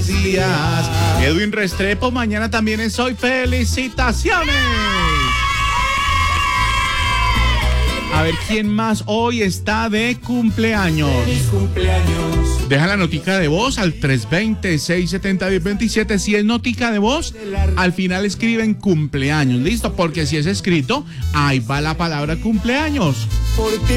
días. Edwin Restrepo, mañana también es hoy. ¡Felicitaciones! A ver, ¿quién más hoy está de cumpleaños? ¡Feliz cumpleaños! Deja la notica de voz al 320-670-1027. Si es notica de voz, al final escriben cumpleaños. ¿Listo? Porque si es escrito, ahí va la palabra cumpleaños. Por ti